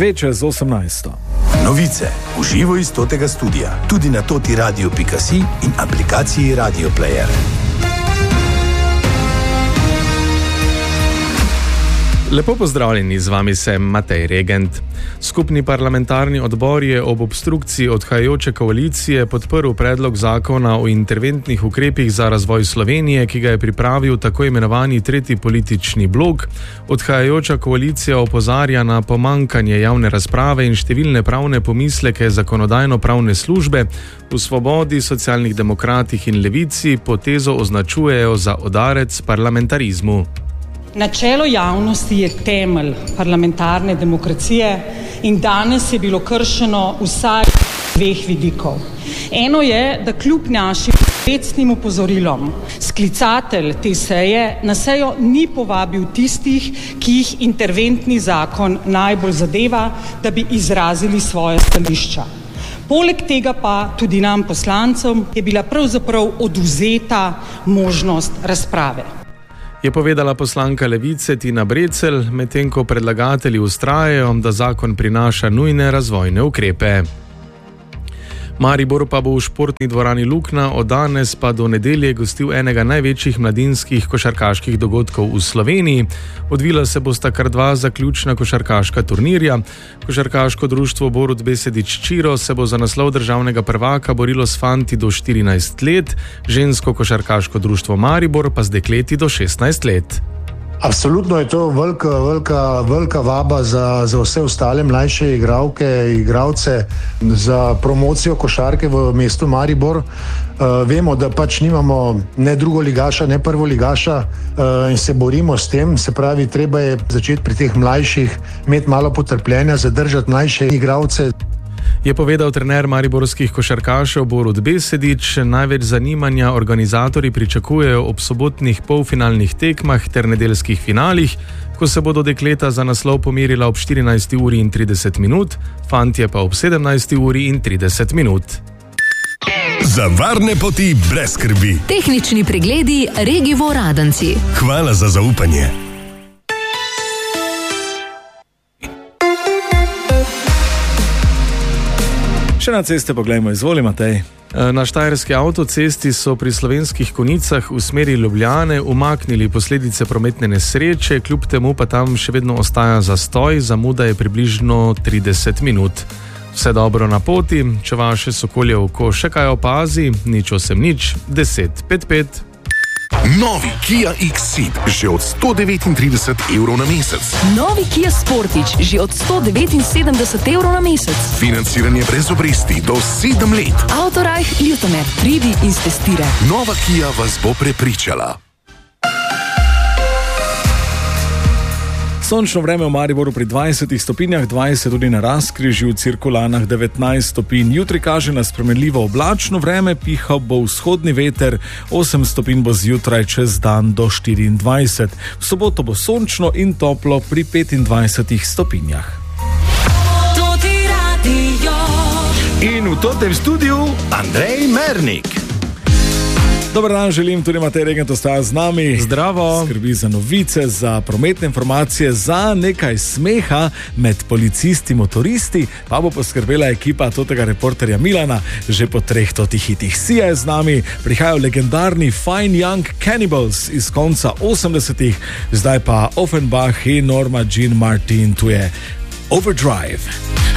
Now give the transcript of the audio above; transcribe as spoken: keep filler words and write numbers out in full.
Dve čez osemnajsto. Novice v živo iz totega studia, tudi na toti radio pika si in aplikaciji Radio Player. Lepo pozdravljeni, z vami sem Matej Regent. Skupni parlamentarni odbor je ob obstrukciji odhajajoče koalicije podprl predlog zakona o interventnih ukrepih za razvoj Slovenije, ki ga je pripravil tako imenovani tretji politični blok. Odhajajoča koalicija opozarja na pomankanje javne razprave in številne pravne pomisleke zakonodajno-pravne službe. V Svobodi, Socialnih demokratih in Levici potezo označujejo za udarec parlamentarizmu. Načelo javnosti je temelj parlamentarne demokracije in danes je bilo kršeno vsaj dveh vidikov. Eno je, da kljub našim recnim upozorilom sklicatelj te seje na sejo ni povabil tistih, ki jih interventni zakon najbolj zadeva, da bi izrazili svoje stališča. Poleg tega pa tudi nam poslancem je bila pravzaprav odvzeta možnost razprave. Je povedala poslanka Levice Tina Brecelj, medtem ko predlagatelji vztrajajo, da zakon prinaša nujne razvojne ukrepe. Maribor pa bo v športni dvorani Lukna od danes pa do nedelje gostil enega največjih mladinskih košarkaških dogodkov v Sloveniji. Odvila se bosta kar dva zaključna košarkaška turnirja. Košarkaško društvo Borut Besedič Čiro se bo za naslov državnega prvaka borilo s fanti do štirinajst let, žensko košarkaško društvo Maribor pa z dekleti do šestnajst let. Absolutno je to velika, velika, velika vaba za, za vse ostale mlajše igralke, igralce za promocijo košarke v mestu Maribor. Uh, vemo, da pač nimamo ne drugoligaša, ne prvoligaša uh, in se borimo s tem. Se pravi, treba je začeti pri teh mlajših, imeti malo potrpljenja, zadržati mlajše igralce. Je povedal trener mariborskih košarkašev Borut Besedič. Največ zanimanja organizatorji pričakujejo ob sobotnih polfinalnih tekmah ter nedeljskih finalih, ko se bodo dekleta za naslov pomerila ob štirinajsti uri in trideset minut, fantje pa ob sedemnajsti uri in trideset minut. Za varne poti brez skrbi. Tehnični pregledi Regivo Radenci. Hvala za zaupanje. Še na ceste poglejmo, izvoli Matej. Na štajerski avtocesti so pri Slovenskih Konjicah v smeri Ljubljane umaknili posledice prometne nesreče, kljub temu pa tam še vedno ostaja zastoj, zamuda je približno trideset minut. Vse dobro na poti, če vaše sokolje oko še kaj opazi, nič osem nič, deset pet pet. Novi Kia X-Ceed že od sto devetintrideset evrov na mesec. Novi Kia Sportage že od sto devetinsedemdeset evrov na mesec. Financiranje brez obresti do sedem let. Autorajh Ljutomer, pridi in stestire. Nova Kia vas bo prepričala. Sončno vreme v Mariboru pri dvajsetih stopinjah, dvajset tudi na Razkrižju, v Cirkulanah devetnajst stopinj. Jutri kaže na spremenljivo oblačno vreme, pihal bo vzhodni veter, osem stopinj bo zjutraj, čez dan do štiriindvajset. V soboto bo sončno in toplo pri petindvajsetih stopinjah. In v totem studiu Andrej Mernik. Dobar dan, želim tudi Matej Regent ostaja z nami. Zdravo. Skrbi za novice, za prometne informacije, za nekaj smeha med policisti, motoristi, pa bo poskrbela ekipa totega reporterja Milana. Že po treh totih hitih Sia je z nami, prihajajo legendarni Fine Young Cannibals iz konca osemdesetih, zdaj pa Offenbach in Norma Jean Martin, tu je Overdrive.